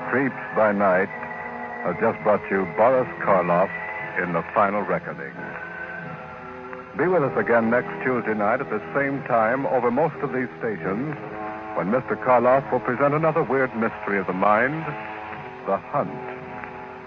Creeps by Night has just brought you Boris Karloff in The Final Reckoning. Be with us again next Tuesday night at the same time over most of these stations when Mr. Karloff will present another weird mystery of the mind, The Hunt.